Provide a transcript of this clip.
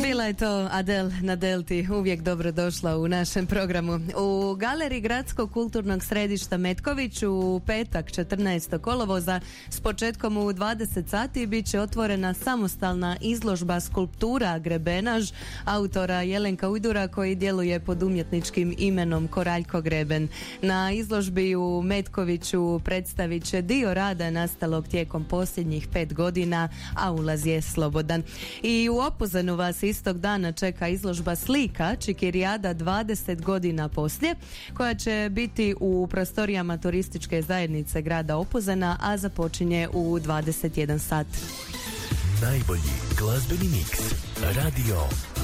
Bila je to Adele na Delti, uvijek dobrodošla u našem programu. U galeriji Gradskog kulturnog središta Metković u petak 14. kolovoza s početkom u 20 sati bit će otvorena samostalna izložba skulptura Grebenaž autora Jelenka Ujdura koji djeluje pod umjetničkim imenom Koraljko Greben. Na izložbi u Metkoviću predstavit će dio rada nastalog tijekom posljednjih 5 godina, a ulaz je slobodan. I u Opuzenu vas istog dana čeka izložba slika Čikirijada 20 godina poslije, koja će biti u prostorijama turističke zajednice grada Opuzena, a započinje u 21 sat. Najbolji glazbeni miks. Radio